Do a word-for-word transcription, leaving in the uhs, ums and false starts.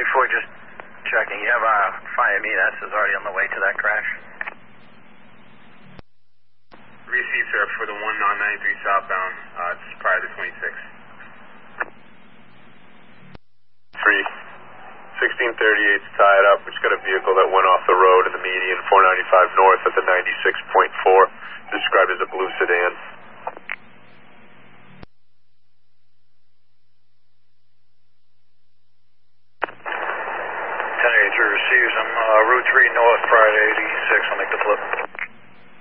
ninety-four, just checking. You have a Fire Me that's is already on the way to that crash. Receive, sir, for the one nine ninety-three southbound, uh, it's prior to twenty-six. Three. sixteen thirty-eight's tied up. We just got a vehicle that went off the road in the median, four ninety-five north at the ninety-six point four, described as a blue sedan. ten eighty-three receives him, uh, Route three north, prior to eighty-six, I'll make the flip.